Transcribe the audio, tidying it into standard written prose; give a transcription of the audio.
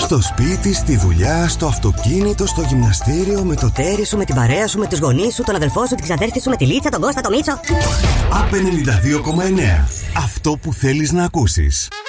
Στο σπίτι, στη δουλειά, στο αυτοκίνητο, στο γυμναστήριο, με το τέρι σου, με την παρέα σου, με τους γονείς σου, τον αδελφό σου, την ξαδέρφη σου, με τη Λίτσα, τον Κώστα, τον Μίτσο. ΑΠ 92,9. Αυτό που θέλεις να ακούσεις.